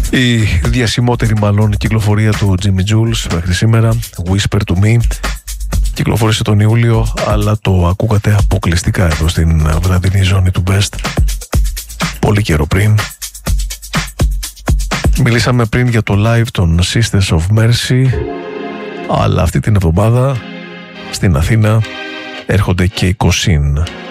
Η διασημότερη μάλλον κυκλοφορία του Jimmy Jules μέχρι σήμερα, Whisper to Me, κυκλοφόρησε τον Ιούλιο, αλλά το ακούγατε αποκλειστικά εδώ στην βραδινή ζώνη του Best πολύ καιρό πριν. Μιλήσαμε πριν για το live των Sisters of Mercy, αλλά αυτή την εβδομάδα στην Αθήνα έρχονται και οι Κοσίν.